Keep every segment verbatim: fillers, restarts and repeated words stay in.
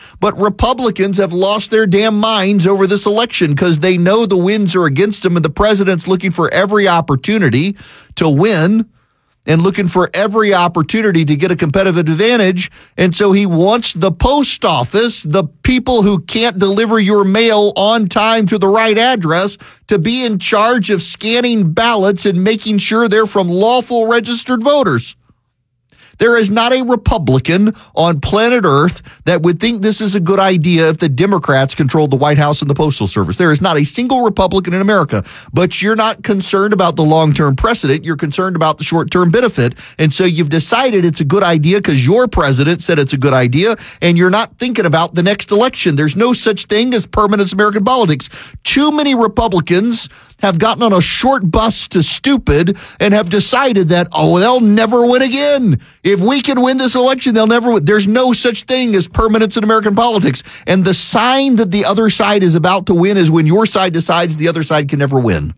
But Republicans have lost their damn minds over this election because they know the winds are against them, and the president's looking for every opportunity to win and looking for every opportunity to get a competitive advantage. And so he wants the post office, the people who can't deliver your mail on time to the right address, to be in charge of scanning ballots and making sure they're from lawful registered voters. There is not a Republican on planet Earth that would think this is a good idea if the Democrats controlled the White House and the Postal Service. There is not a single Republican in America. But you're not concerned about the long-term precedent. You're concerned about the short-term benefit. And so you've decided it's a good idea because your president said it's a good idea, and you're not thinking about the next election. There's no such thing as permanent American politics. Too many Republicans have gotten on a short bus to stupid and have decided that, oh, they'll never win again. If we can win this election, they'll never win. There's no such thing as permanence in American politics. And the sign that the other side is about to win is when your side decides the other side can never win.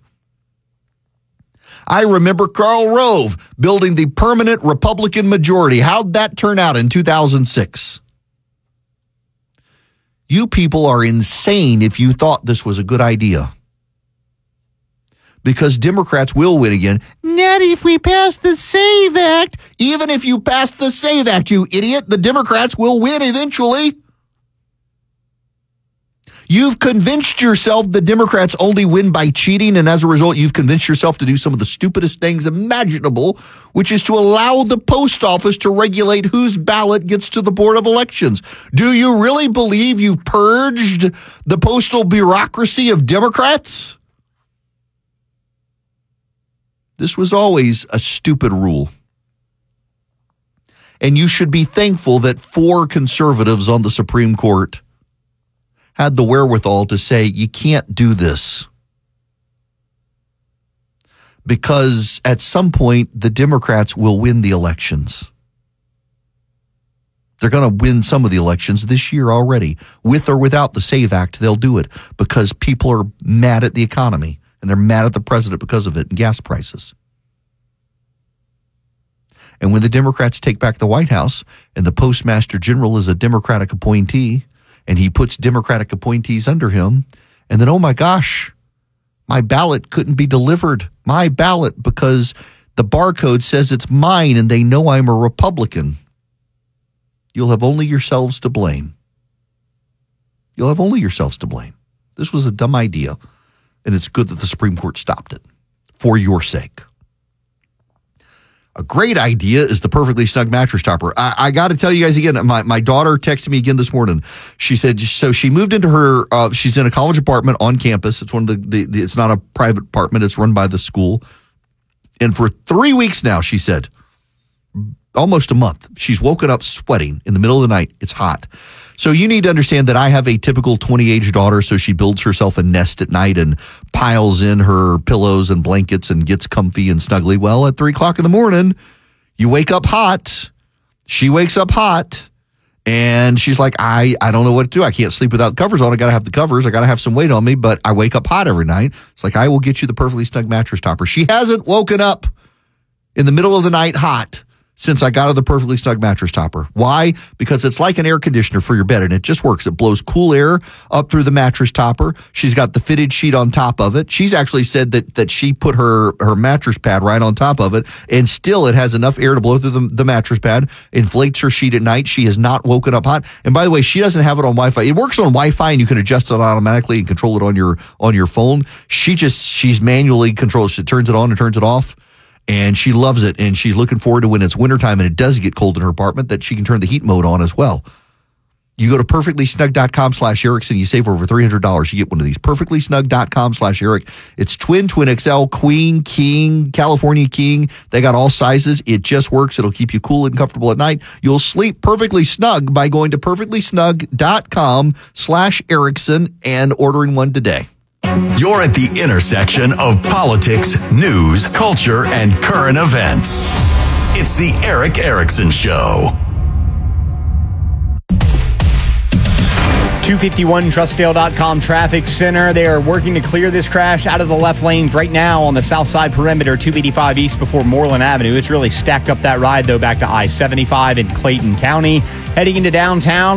I remember Karl Rove building the permanent Republican majority. How'd that turn out in two thousand six? You people are insane if you thought this was a good idea. Because Democrats will win again. Not if we pass the SAVE Act. Even if you pass the SAVE Act, you idiot, the Democrats will win eventually. You've convinced yourself the Democrats only win by cheating, and as a result, you've convinced yourself to do some of the stupidest things imaginable, which is to allow the post office to regulate whose ballot gets to the Board of Elections. Do you really believe you've purged the postal bureaucracy of Democrats? This was always a stupid rule. And you should be thankful that four conservatives on the Supreme Court had the wherewithal to say, you can't do this. Because at some point, the Democrats will win the elections. They're going to win some of the elections this year already. With or without the SAVE Act, they'll do it because people are mad at the economy. And they're mad at the president because of it and gas prices. And when the Democrats take back the White House and the Postmaster General is a Democratic appointee and he puts Democratic appointees under him, and then, oh my gosh, my ballot couldn't be delivered. My ballot because the barcode says it's mine and they know I'm a Republican. You'll have only yourselves to blame. You'll have only yourselves to blame. This was a dumb idea. And it's good that the Supreme Court stopped it for your sake. A great idea is the Perfectly Snug mattress topper. I, I got to tell you guys again, my, my daughter texted me again this morning. She said, so she moved into her, uh, she's in a college apartment on campus. It's one of the, the, the, it's not a private apartment. It's run by the school. And for three weeks now, she said, almost a month, she's woken up sweating in the middle of the night. It's hot. So you need to understand that I have a typical twenty-age daughter, so she builds herself a nest at night and piles in her pillows and blankets and gets comfy and snuggly. Well, at three o'clock in the morning, you wake up hot. She wakes up hot, and she's like, I, I don't know what to do. I can't sleep without the covers on. I got to have the covers. I got to have some weight on me, but I wake up hot every night. It's like, I will get you the Perfectly Snug mattress topper. She hasn't woken up in the middle of the night hot since I got her the Perfectly Snug mattress topper. Why? Because it's like an air conditioner for your bed, and it just works. It blows cool air up through the mattress topper. She's got the fitted sheet on top of it. She's actually said that that she put her, her mattress pad right on top of it, and still it has enough air to blow through the, the mattress pad, inflates her sheet at night. She has not woken up hot. And by the way, she doesn't have it on Wi-Fi. It works on Wi-Fi, and you can adjust it automatically and control it on your on your phone. She just, she's manually controls. She turns it on and turns it off. And she loves it, and she's looking forward to when it's wintertime and it does get cold in her apartment that she can turn the heat mode on as well. You go to perfectlysnug.com slash Erickson. You save over three hundred dollars. You get one of these. perfectlysnug.com slash Eric. It's twin, twin X L, queen, king, California king. They got all sizes. It just works. It'll keep you cool and comfortable at night. You'll sleep perfectly snug by going to perfectlysnug.com slash Erickson and ordering one today. You're at the intersection of politics, news, culture, and current events. It's the Erick Erickson Show. two fifty-one Trustdale dot com Traffic Center. They are working to clear this crash out of the left lanes right now on the south side perimeter, two eighty-five east before Moreland Avenue. It's really stacked up that ride, though, back to I seventy-five in Clayton County. Heading into downtown,